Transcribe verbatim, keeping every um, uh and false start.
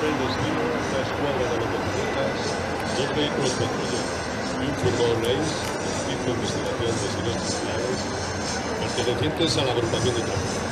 el destino, una escuadra de motocicletas, dos vehículos patrulla y un furgón Ace, equipo de investigación de siniestros viales, pertenecientes a la agrupación de tráfico.